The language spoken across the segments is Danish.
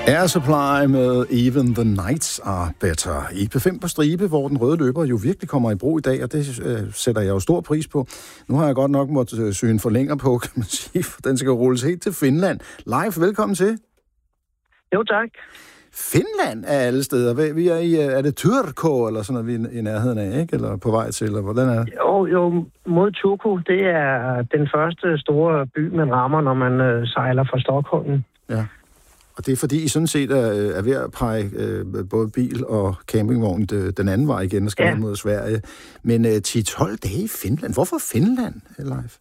Air Supply med Even the Nights Are Better. I P5 på stribe, hvor den røde løber jo virkelig kommer i brug i dag, og det sætter jeg jo stor pris på. Nu har jeg godt nok måttet søge en forlænger på, kan man sige, for den skal rulles helt til Finland. Live, velkommen til. Jo, tak. Finland er alle steder. Vi er i, er det Turku, eller sådan noget, vi er i nærheden af, ikke? Eller på vej til, eller hvordan er det? Jo, mod Turku, det er den første store by, man rammer, når man sejler fra Stockholm. Ja. Og det er fordi, I sådan set er ved at pege både bil og campingvogn den anden vej igen og skal mod Sverige. Men 10-12 dage i Finland. Hvorfor Finland, Leif?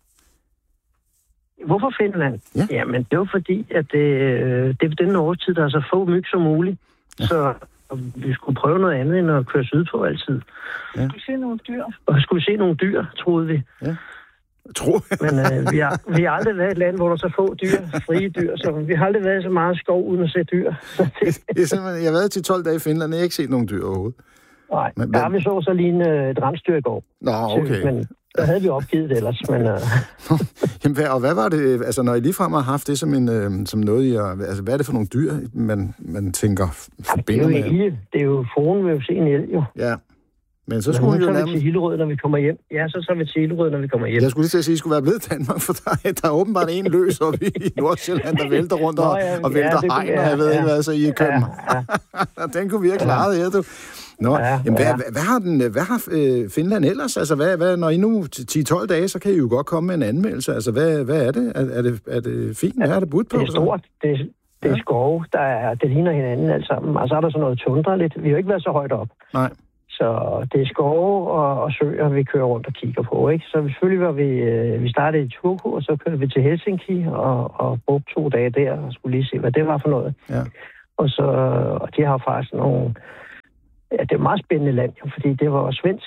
Hvorfor Finland? Ja. Jamen, det var fordi, at det er den årstid, der er så få myg som muligt. Ja. Så vi skulle prøve noget andet, end at køre sydpå altid. Ja. Skulle se nogle dyr. Og skulle se nogle dyr, troede vi. Ja. Men vi har aldrig været et land, hvor der er så få dyr, frie dyr, så vi har aldrig været så meget skov uden at se dyr. Det er simpelthen, jeg har været til 12 dage i Finland, og jeg har ikke set nogen dyr overhovedet. Nej, der vi så lige et rensdyr i går. Nå, okay. Men der havde vi opgivet det ellers. Men, Jamen, og hvad var det, altså når I ligefrem har haft det som noget, altså hvad er det for nogle dyr, man tænker forbinder med? Det er jo foran, vil jo se en elg, jo. Ja. Men så skulle vi jo nærmest... til Hillerød, når vi kommer hjem. Ja, så vi til Hillerød, når vi kommer hjem. Jeg skulle lige til at sige, at I skulle være blevet Danmark, for der er åbenbart en løs oppe i Nordsjælland, der vælter rundt og vælter hegn, og jeg ved ikke hvad, så I kan. Den kunne vi have klaret her, du. Nå, jamen, hvad har Finland ellers? Altså, hvad, når I nu 10-12 dage, så kan I jo godt komme med en anmeldelse. Altså, hvad er det? Er det fint? Hvad er det budt på? Det er stort. Det er skove, det ligner hinanden alt sammen. Og så er der sådan noget tundra lidt. Vi har jo ikke været så højt op. Nej. Så det er skove og søer, vi kører rundt og kigger på, ikke? Så selvfølgelig var vi startede i Turku, og så kørte vi til Helsinki og brugte 2 dage der og skulle lige se, hvad det var for noget. Ja. Og de har faktisk nogle... Ja, det er et meget spændende land, fordi det var svensk.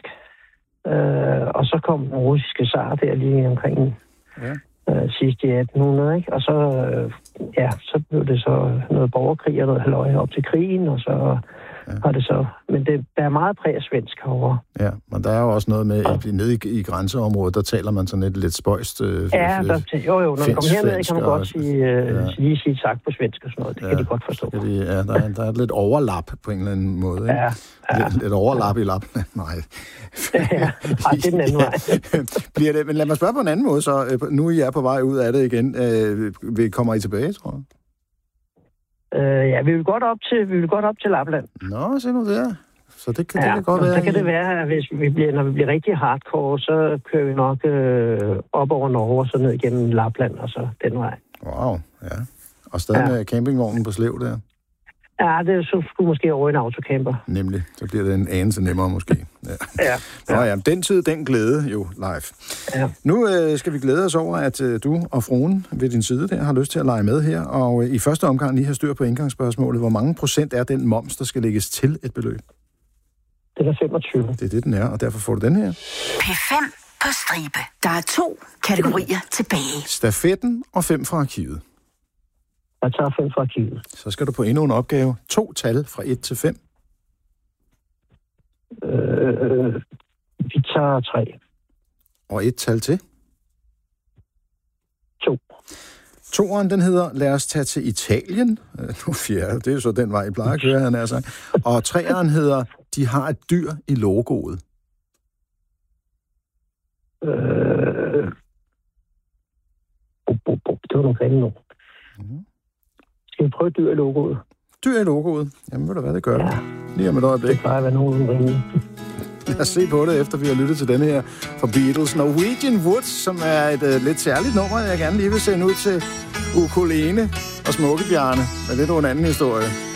Og så kom den russiske zar der lige omkring sidst i 1800, ikke? Og så blev det så noget borgerkrig og noget halløj op til krigen, og så... Ja. Det så. Men der er meget præg af svensk herovre. Ja, men der er jo også noget med, at nede i grænseområdet, der taler man sådan lidt spøjst. Når man kommer hernede, kan man godt lige sige tak på svensk og sådan noget. Det kan de godt forstå. Der er lidt overlap på en eller anden måde. Ikke? Ja. Lidt overlap i Lapland. Nej. Det er den anden vej. Men lad mig spørge på en anden måde, så nu I er på vej ud af det igen. Kommer I tilbage, tror jeg? Ja, vi vil godt op til Lapland. Nå, se nu der. Så det kan godt være. Så kan det være, at når vi bliver rigtig hardcore, så kører vi nok op over Norge og så ned igennem Lapland og så den vej. Wow, ja. Og stadig med campingvognen på slev der. Ja, det skulle måske over en autocamper. Nemlig. Så bliver det en anelse nemmere måske. Ja. Den tid, den glæde jo live. Ja. Nu skal vi glæde os over, at du og fruen ved din side der har lyst til at lege med her. Og i første omgang lige have styr på indgangsspørgsmålet. Hvor mange procent er den moms, der skal lægges til et beløb? Det er 25. Det er det, den er, og derfor får du den her. P5 på stribe. Der er 2 kategorier tilbage. Stafetten og 5 fra arkivet. Jeg tager 5 fra arkivet. Så skal du på endnu en opgave. 2 tal fra 1 til 5. Vi tager 3. Og 1 tal til? 2. 2'eren, den hedder, lad os tage til Italien. Nu 4. Det er jo så den vej, I plejer at køre, han er så. Og 3'eren hedder, de har et dyr i logoet. Det var nogle fanden nu. Skal vi prøve dyr i logoet? Dyr i logoet? Jamen, ved du hvad, det gør vi. Lige om et øjeblik. Det plejer at være nogen rimelig. Lad os se på det, efter vi har lyttet til denne her fra Beatles. Norwegian Woods, som er et lidt særligt nummer, jeg gerne lige vil sende ud til Ukulele og Smukkebjarne. Men det er jo en anden historie.